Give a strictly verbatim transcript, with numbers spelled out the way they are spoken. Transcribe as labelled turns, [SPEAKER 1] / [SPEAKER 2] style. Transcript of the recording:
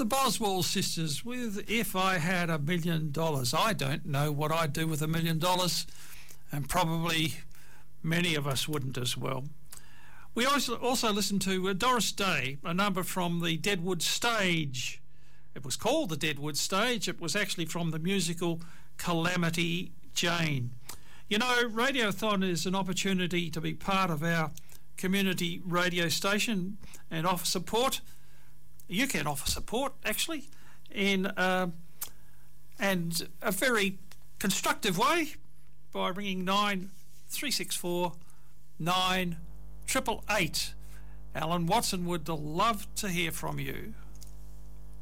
[SPEAKER 1] The Boswell sisters with If I Had a Million Dollars. I don't know what I'd do with a million dollars, and probably many of us wouldn't as well. We also, also listened to uh, Doris Day, a number from the Deadwood Stage. It was called the Deadwood Stage. It was actually from the musical Calamity Jane. You know, Radiothon is an opportunity to be part of our community radio station and offer support. You can offer support, actually, in uh, and a very constructive way by ringing nine three six four nine triple eight. Alan Watson would love to hear from you.